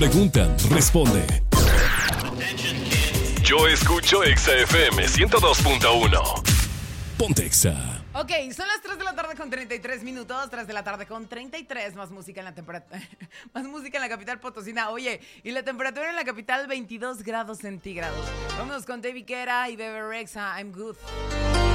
Preguntan, responde. Yo escucho Exa FM 102.1. Ponte Exa. Ok, son las 3 de la tarde con 33 minutos, 3 de la tarde con 33, más música en la más música en la capital potosina. Oye, y la temperatura en la capital 22 grados centígrados. Vámonos con David Guetta y Bebe Rexha, I'm Good.